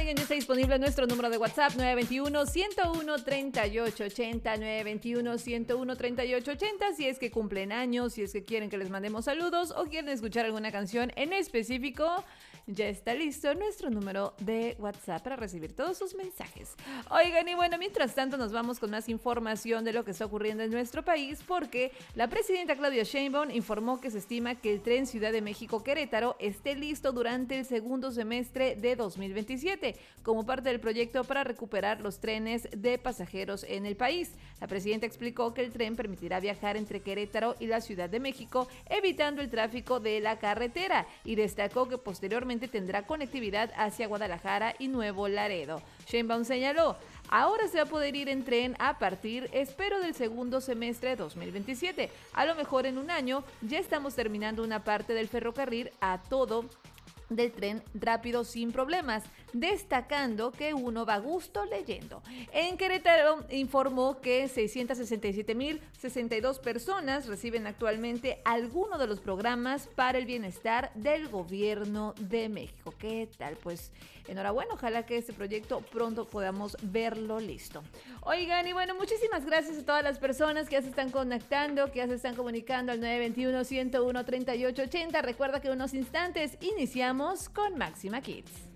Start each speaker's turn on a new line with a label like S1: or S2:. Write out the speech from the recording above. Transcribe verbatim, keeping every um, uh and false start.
S1: Oigan, ya está disponible nuestro número de WhatsApp nueve dos uno, uno cero uno, tres ocho ocho cero, nueve dos uno, uno cero uno, tres ocho ocho cero, si es que cumplen años, si es que quieren que les mandemos saludos o quieren escuchar alguna canción en específico. Ya está listo nuestro número de WhatsApp para recibir todos sus mensajes. Oigan, y bueno, mientras tanto nos vamos con más información de lo que está ocurriendo en nuestro país, porque la presidenta Claudia Sheinbaum informó que se estima que el tren Ciudad de México-Querétaro esté listo durante el segundo semestre de dos mil veintisiete, como parte del proyecto para recuperar los trenes de pasajeros en el país. La presidenta explicó que el tren permitirá viajar entre Querétaro y la Ciudad de México, evitando el tráfico de la carretera, y destacó que posteriormente tendrá conectividad hacia Guadalajara y Nuevo Laredo. Sheinbaum señaló: ahora se va a poder ir en tren a partir, espero, del segundo semestre de dos mil veintisiete. A lo mejor en un año ya estamos terminando una parte del ferrocarril a todo del tren rápido sin problemas, destacando que uno va a gusto leyendo. En Querétaro informó que seiscientas sesenta y siete mil sesenta y dos personas reciben actualmente alguno de los programas para el bienestar del gobierno de México. ¿Qué tal? Pues enhorabuena, ojalá que este proyecto pronto podamos verlo listo. Oigan, y bueno, muchísimas gracias a todas las personas que ya se están conectando, que ya se están comunicando al nueve dos uno, uno cero uno, tres ocho ocho cero. Recuerda que en unos instantes iniciamos con Máxima Kids.